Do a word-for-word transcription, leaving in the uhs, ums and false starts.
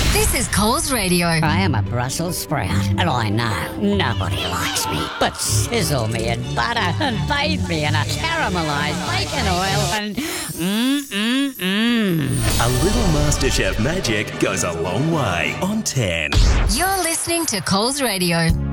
This is Coles Radio. I am a Brussels sprout, and I know nobody likes me. But sizzle me in butter and bathe me in a caramelised bacon oil and mmm-mmm-mmm. A little MasterChef magic goes a long way on ten. You're listening to Coles Radio.